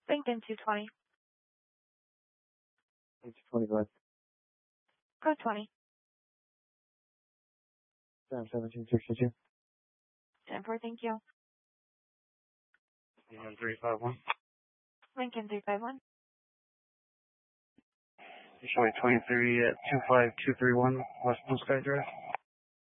Lincoln 220. 225. Code 20. Sam 1762. 10-4, thank you. Lincoln 351. Lincoln 351. Showing 23 at 25231 West Blue Sky Drive.